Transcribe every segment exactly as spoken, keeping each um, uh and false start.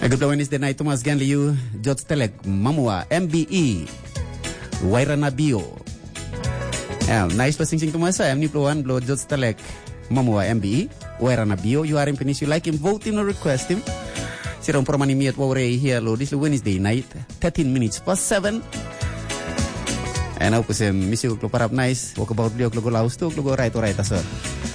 Good Wednesday night, Thomas Ganliu, Jot Telek, Mamua, M B E, Wairana Bio. Nice for sing Thomas, I'm Niploan, Blow Jot Telek, Mamua, M B E, Wairana Bio. You are in Penis, you like him, vote him or request him. Sirong Promani Miat Wore here, Lord, this Wednesday night, thirteen minutes past seven. And I was a miss you, Parap nice, walk about Blue Clogo to go right or right as well.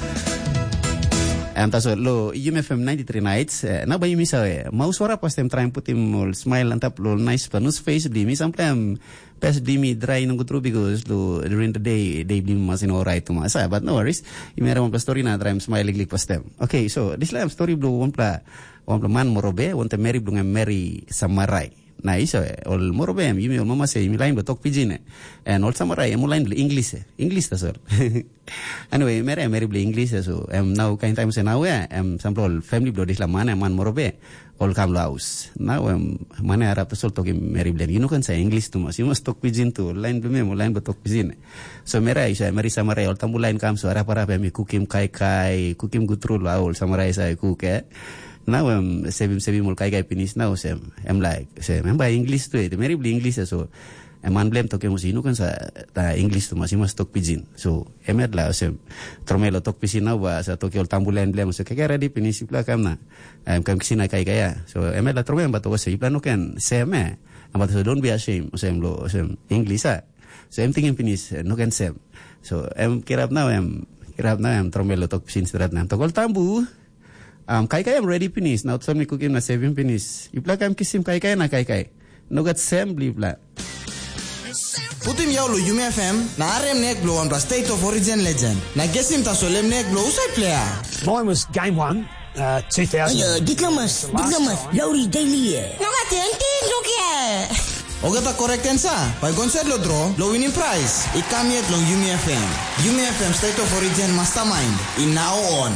And that's lo U M F M ninety-three nights. Na ba yung misa eh? Mau suara pas tem try put him smile antap lo nice panus face bli mi sampai am pas bli mi dry nung kutru because lo during the day day bli masin alright to masa. But no worries. Imera mo story na try smile liglig pas tem. Okay, so this lang story blo one pla one pla man morobe one te marry blo marry samarai. Na iso eh, ol morobe am yumi ol mama se yumi lain betok pidgin eh, and ol samarai emu lain beli English eh, English ta sir. Anyway, mere mere beli English eh, so am now kain time se now eh, am sample family blo dis la mana man morobe ol kam laus. Now am mana Arab to sol toki mere beli, you know kan sa English tu mas, you must talk pidgin tu lain beli emu lain betok pidgin. So mere iso mere samarai ol tamu lain kam so Arab Arab am kukim kai kai, kukim gutru la ol samarai sa cook eh. Now I'm seven seven mul kai kai finish now sem I'm like sem I'm by English tu eh meri beli English so I'm man blame toke musinu kan sa ta English tu masih mas tok pidgin so emer lah sem tromelo tok pidgin now ba sa toke ol tambulan blame so kai ready finish pula kam na I'm kam kisina kai kai ya so emer lah tromelo ba to se plano kan sem eh but so don't be ashamed sem lo sem English ah so I'm thinking finish no kan sem so I'm kirap now I'm kirap now I'm tromelo tok pidgin serat na tokol tambu. Um, kai kai am ready finish. Now some me cooking na seven finish. Ipla kam kisim kai kai na kai kai. No got assembly pla. Putim yaw lo U M F M na R M nek blow on the state of origin legend. Na gesim ta solem nek blow usai player. Mine was game one, uh, two thousand. Uh, Diklamas, Diklamas, Lauri Daily. No got anything, look here. Ogata correct answer. By concert lo draw, lo winning prize. It come yet long U M F M. U M F M state of origin mastermind. In now on.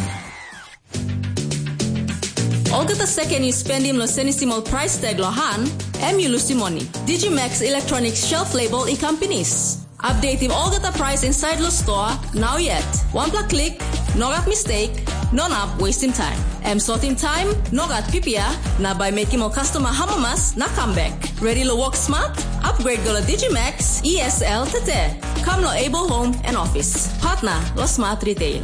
Olga the second you spend him lo senisimal price tag lohan, M you lusimoni. Digimax Electronics shelf label e companies. Update him Olga the price inside lo store now yet. One plug click, no got mistake, non up wasting time. M sorting time, no got P P A, na by making more customer hamamas na comeback. Ready lo work smart? Upgrade go lo Digimax E S L tete. Come lo able home and office. Partner lo smart retail.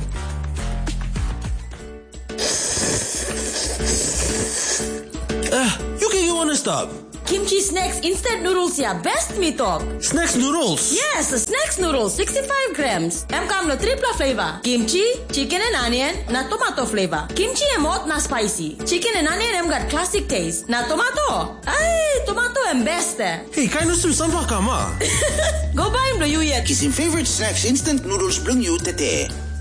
Uh, you can you wanna stop? Kimchi Snacks instant noodles ya best me talk. Snacks noodles? Yes, Snacks noodles sixty-five grams. M come lo triple flavor. Kimchi, chicken and onion, na tomato flavor. Kimchi em hot na spicy. Chicken and onion em got classic taste. Na tomato. Ay, tomato em best eh. Hey, kind of some sunflower kama. Go buy him lo you yet. Kisim favorite snacks instant noodles bring you tete.